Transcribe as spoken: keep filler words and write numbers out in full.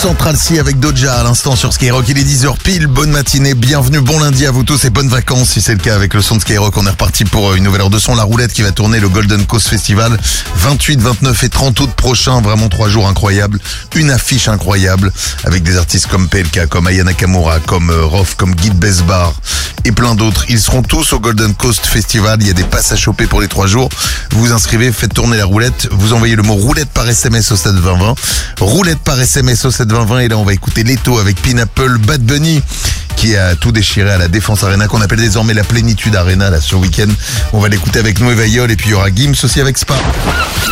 Central C avec Doja à l'instant sur Skyrock. Il est dix heures pile, bonne matinée, bienvenue, bon lundi à vous tous et bonnes vacances si c'est le cas avec le son de Skyrock. On est reparti pour une nouvelle heure de son, la roulette qui va tourner le Golden Coast Festival vingt-huit, vingt-neuf et trente août prochain. Vraiment trois jours incroyables, une affiche incroyable avec des artistes comme P L K, comme Aya Nakamura, comme euh, Rof, comme Guy Besbar et plein d'autres. Ils seront tous au Golden Coast Festival, il y a des passes à choper pour les trois jours. Vous vous inscrivez, faites tourner la roulette, vous envoyez le mot roulette par S M S au sept vingt vingt, roulette par S M S au sept vingt vingt, et là on va écouter Leto avec Pineapple, Bad Bunny qui a tout déchiré à la Défense Arena, qu'on appelle désormais la Plénitude Arena là ce week-end. On va l'écouter avec Nueva Yol et puis il y aura Gims aussi avec Spa.